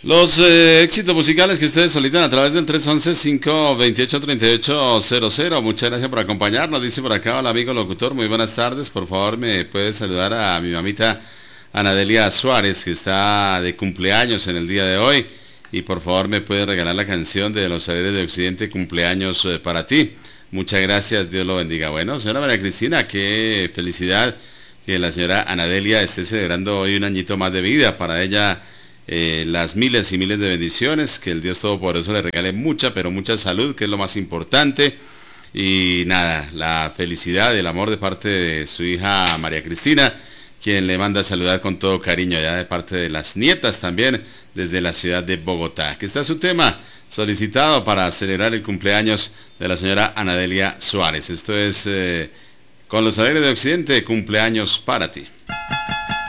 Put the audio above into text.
Los éxitos musicales que ustedes solicitan a través del 311-528-3800. Muchas gracias por acompañarnos. Dice por acá el amigo locutor, muy buenas tardes. Por favor, me puede saludar a mi mamita Anadelia Suárez, que está de cumpleaños en el día de hoy. Y por favor, me puede regalar la canción de Los Alegres de Occidente, Cumpleaños para ti. Muchas gracias, Dios lo bendiga. Bueno, señora María Cristina, qué felicidad que la señora Anadelia esté celebrando hoy un añito más de vida. Para ella, las miles y miles de bendiciones, que el Dios Todopoderoso le regale mucha, pero mucha salud, que es lo más importante. Y nada, la felicidad y el amor de parte de su hija María Cristina, quien le manda a saludar con todo cariño, ya de parte de las nietas también, desde la ciudad de Bogotá. Aquí está su tema solicitado para celebrar el cumpleaños de la señora Anadelia Suárez. Esto es Con los Alegres de Occidente, Cumpleaños para ti.